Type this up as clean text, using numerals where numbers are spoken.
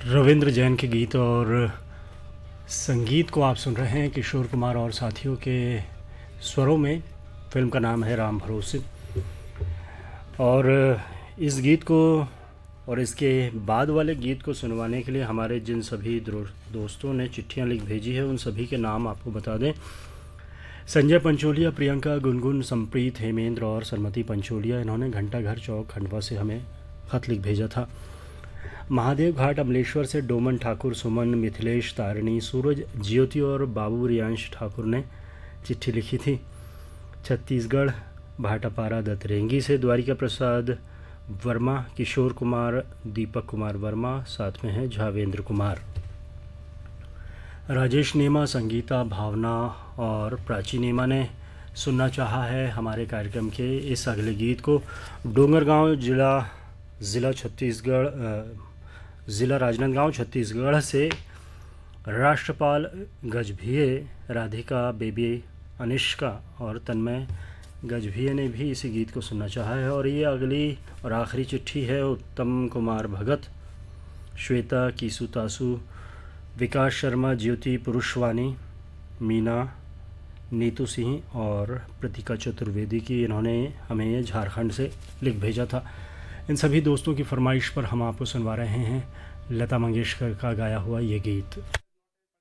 रविंद्र जैन के गीत और संगीत को आप सुन रहे हैं किशोर कुमार और साथियों के स्वरों में। फिल्म का नाम है राम भरोसे। और इस गीत को और इसके बाद वाले गीत को सुनवाने के लिए हमारे जिन सभी दोस्तों ने चिट्ठियां लिख भेजी है उन सभी के नाम आपको बता दें। संजय पंचोलिया, प्रियंका, गुनगुन, संप्रीत, हेमेंद्र और सरमती पंचोलिया, इन्होंने घंटा घर चौक खंडवा से हमें ख़त लिख भेजा था। महादेव घाट अमलेश्वर से डोमन ठाकुर, सुमन, मिथिलेश, तारिणी, सूरज, ज्योति और बाबू रियांश ठाकुर ने चिट्ठी लिखी थी। छत्तीसगढ़ भाटापारा दतरेंगी से द्वारिका प्रसाद वर्मा, किशोर कुमार, दीपक कुमार वर्मा, साथ में है झावेंद्र कुमार। राजेश नेमा, संगीता, भावना और प्राची नेमा ने सुनना चाहा है हमारे कार्यक्रम के इस अगले गीत को। डोंगरगांव ज़िला छत्तीसगढ़, ज़िला राजनांदगांव छत्तीसगढ़ से राष्ट्रपाल गजभिये, राधिका, बेबी अनिष्का और तन्मय गजभिये ने भी इसी गीत को सुनना चाहा है। और ये अगली और आखिरी चिट्ठी है उत्तम कुमार भगत, श्वेता, कीसु तासु, विकास शर्मा, ज्योति पुरुषवानी, मीना, नीतू सिंह और प्रतिका चतुर्वेदी की। इन्होंने हमें ये झारखंड से लिख भेजा था। इन सभी दोस्तों की फरमाइश पर हम आपको सुनवा रहे हैं लता मंगेशकर का गाया हुआ ये गीत।